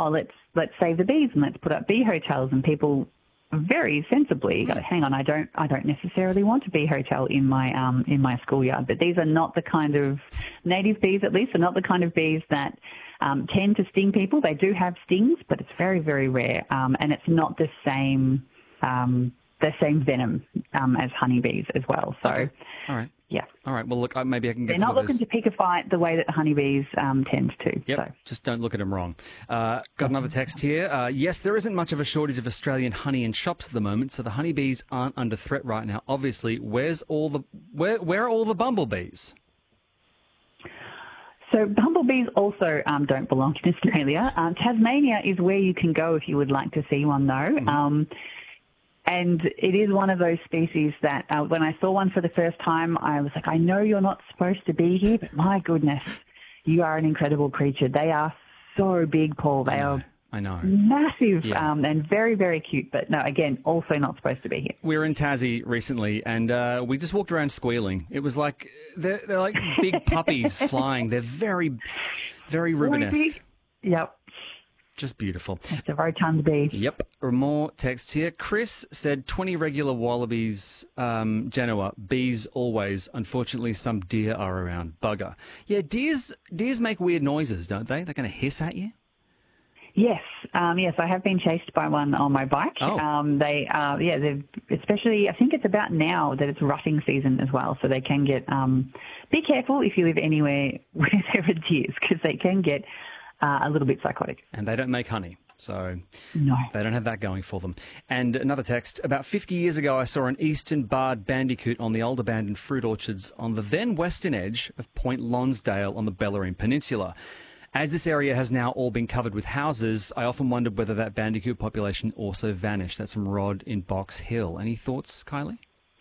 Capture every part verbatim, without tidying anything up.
oh, let's let's save the bees and let's put up bee hotels, and people very sensibly go, hang on, I don't I don't necessarily want a bee hotel in my um in my schoolyard. But these are not the kind of native bees, at least, are not the kind of bees that um, tend to sting people. They do have stings, but it's very, very rare, um, and it's not the same um, the same venom um, as honeybees as well. So, okay. All right. Yeah. All right. Well, look, I- maybe I can get They're some not of looking those. to pick a fight the way that honeybees um, tend to. Yep, So. just don't look at them wrong. Uh, got another text here. Uh, yes, there isn't much of a shortage of Australian honey in shops at the moment, so the honeybees aren't under threat right now. Obviously, where's all the where where are all the bumblebees? So bumblebees also um, don't belong in Australia. Um, Tasmania is where you can go if you would like to see one, though. Mm-hmm. Um, and it is one of those species that uh, when I saw one for the first time, I was like, I know you're not supposed to be here, but my goodness, you are an incredible creature. They are so big, Paul. They I know, are I know. massive Yeah. um, and very, very cute. But no, again, also not supposed to be here. We were in Tassie recently, and uh, we just walked around squealing. It was like they're, they're like big puppies flying. They're very, very Rubenesque. Yep. Just beautiful. It's a rotund bee. Yep. More text here. Chris said twenty regular wallabies, um, Genoa, bees always. Unfortunately, some deer are around. Bugger. Yeah, deers deers make weird noises, don't they? They're going to hiss at you. Yes, um, yes, I have been chased by one on my bike. Oh. Um, they, uh, yeah, they've, especially, I think it's about now that it's rutting season as well, so they can get, um, be careful if you live anywhere where there are deers, because they can get uh, a little bit psychotic. And they don't make honey, so No. they don't have that going for them. And another text, about fifty years ago, I saw an eastern barred bandicoot on the old abandoned fruit orchards on the then western edge of Point Lonsdale on the Bellarine Peninsula. As this area has now all been covered with houses, I often wondered whether that bandicoot population also vanished. That's from Rod in Box Hill. Any thoughts, Kylie?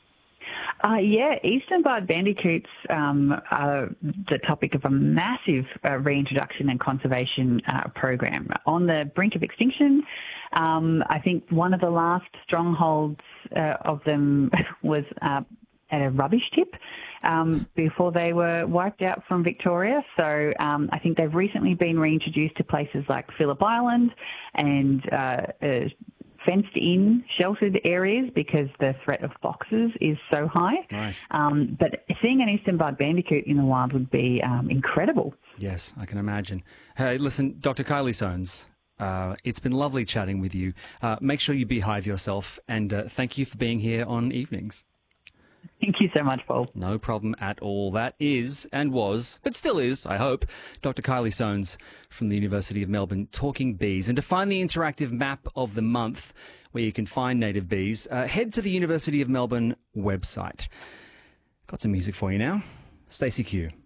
Uh, yeah, eastern barred bandicoots um, are the topic of a massive uh, reintroduction and conservation uh, program. On the brink of extinction, um, I think one of the last strongholds uh, of them was uh, at a rubbish tip um, before they were wiped out from Victoria. So um, I think they've recently been reintroduced to places like Phillip Island and uh, uh, fenced-in, sheltered areas because the threat of foxes is so high. Right. Um, but seeing an eastern barred bandicoot in the wild would be um, incredible. Yes, I can imagine. Hey, listen, Doctor Kylie Soanes, uh, it's been lovely chatting with you. Uh, make sure you beehive yourself, and uh, thank you for being here on Evenings. Thank you so much, Paul. No problem at all. That is, and was, but still is, I hope, Doctor Kylie Soanes from the University of Melbourne, talking bees. And to find the interactive map of the month where you can find native bees, uh, head to the University of Melbourne website. Got some music for you now. Stacey Q.